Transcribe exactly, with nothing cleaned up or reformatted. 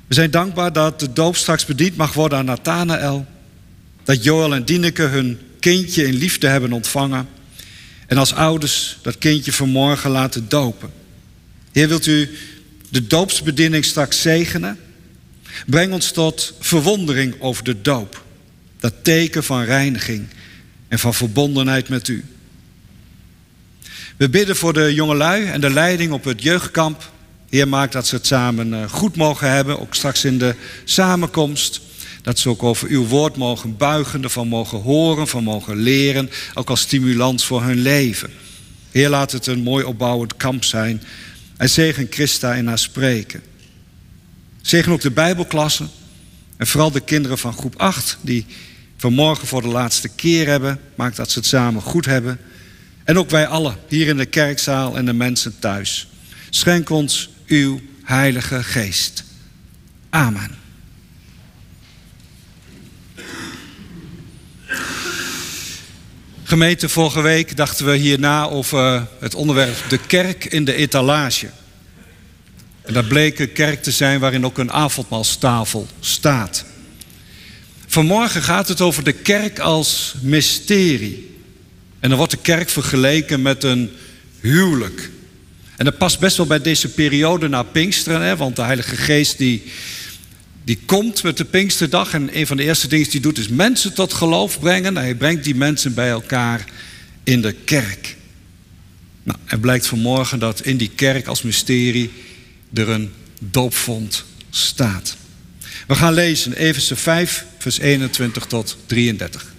We zijn dankbaar dat de doop straks bediend mag worden aan Nathanael. Dat Joël en Dieneke hun kindje in liefde hebben ontvangen. En als ouders dat kindje vanmorgen laten dopen. Heer, wilt u de doopsbediening straks zegenen? Breng ons tot verwondering over de doop. Dat teken van reiniging en van verbondenheid met u. We bidden voor de jongelui en de leiding op het jeugdkamp. Heer, maak dat ze het samen goed mogen hebben, ook straks in de samenkomst. Dat ze ook over uw woord mogen buigen, ervan mogen horen, van mogen leren. Ook als stimulans voor hun leven. Heer, laat het een mooi opbouwend kamp zijn. En zegen Christa in haar spreken. Zegen ook de Bijbelklassen. En vooral de kinderen van groep acht, die vanmorgen voor de laatste keer hebben. Maak dat ze het samen goed hebben. En ook wij allen hier in de kerkzaal en de mensen thuis. Schenk ons uw Heilige Geest. Amen. Gemeente, vorige week dachten we hierna over het onderwerp de kerk in de etalage. En dat bleek een kerk te zijn waarin ook een avondmaalstafel staat. Vanmorgen gaat het over de kerk als mysterie. En dan wordt de kerk vergeleken met een huwelijk. En dat past best wel bij deze periode na Pinksteren, hè? Want de Heilige Geest die, die komt met de Pinksterdag. En een van de eerste dingen die hij doet is mensen tot geloof brengen. Hij brengt die mensen bij elkaar in de kerk. Nou, er blijkt vanmorgen dat in die kerk als mysterie er een doopvond staat. We gaan lezen Efeze vijf, vers eenentwintig tot drieëndertig.